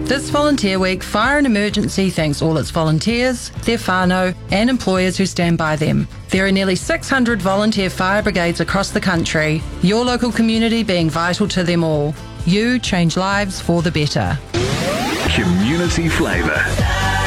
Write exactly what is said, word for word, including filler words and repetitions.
This Volunteer Week, Fire and Emergency thanks all its volunteers, their whānau and employers who stand by them. There are nearly six hundred volunteer fire brigades across the country, your local community being vital to them all. You change lives for the better. Community flavour.